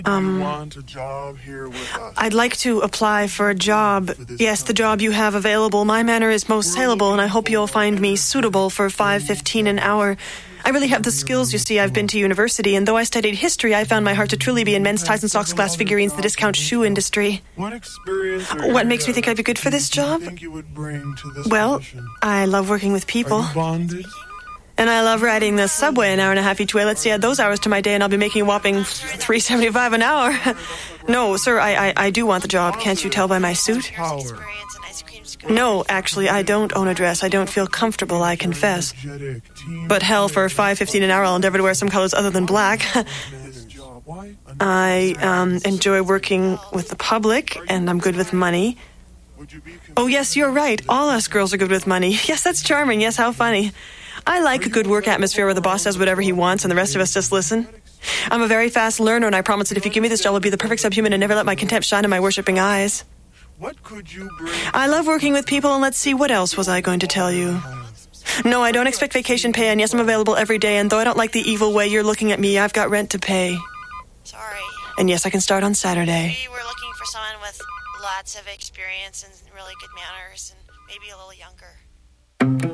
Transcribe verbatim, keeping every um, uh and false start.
Um, you want a job here with us? I'd like to apply for a job. Yes, the job you have available. My manner is most saleable, and I hope you'll find me suitable for five fifteen an hour. I really have the skills, you see. I've been to university, and though I studied history, I found my heart to truly be in men's ties and socks, glass figurines, the discount shoe industry. What experience? What makes me think I'd be good for this job? Think you would bring to this Well, position? I love working with people. Are you bonded? And I love riding the subway an hour and a half each way. Let's see, add those hours to my day, and I'll be making a whopping three seventy-five an hour. No, sir, I, I I do want the job. Can't you tell by my suit? Power. No, actually, I don't own a dress. I don't feel comfortable, I confess. Energetic team But hell, for five fifteen an hour, I'll endeavor to wear some colors other than black. this job. Why? I um, enjoy working with the public, and I'm good with money. Would you be Oh, yes, you're right. All us girls are good with money. Yes, that's charming. Yes, how funny. I like a good work atmosphere where the boss does whatever he wants and the rest of us just listen. I'm a very fast learner, and I promise that if you give me this job, I'll be the perfect subhuman and never let my contempt shine in my worshipping eyes. What could you bring? I love working with people, and let's see, what else was I going to tell you? No, I don't expect vacation pay, and yes, I'm available every day, and though I don't like the evil way you're looking at me, I've got rent to pay. Sorry. And yes, I can start on Saturday. We were looking for someone with lots of experience and really good manners and maybe a little younger.